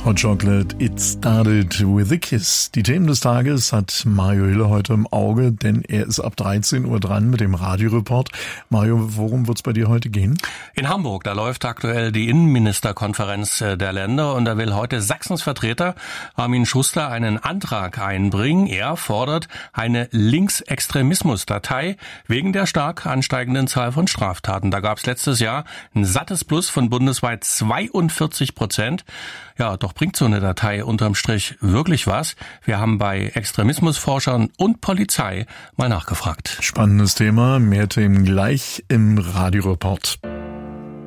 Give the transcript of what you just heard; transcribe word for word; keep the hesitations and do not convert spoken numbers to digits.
Hot Chocolate, it started with a kiss. Die Themen des Tages hat Mario Hille heute im Auge, denn er ist ab dreizehn Uhr dran mit dem Radioreport. Mario, worum wird's bei dir heute gehen? In Hamburg, da läuft aktuell die Innenministerkonferenz der Länder und da will heute Sachsens Vertreter Armin Schuster einen Antrag einbringen. Er fordert eine Linksextremismusdatei wegen der stark ansteigenden Zahl von Straftaten. Da gab's letztes Jahr ein sattes Plus von bundesweit zweiundvierzig Prozent. Ja, doch bringt so eine Datei unterm Strich wirklich was? Wir haben bei Extremismusforschern und Polizei mal nachgefragt. Spannendes Thema, mehr Themen gleich im Radioreport.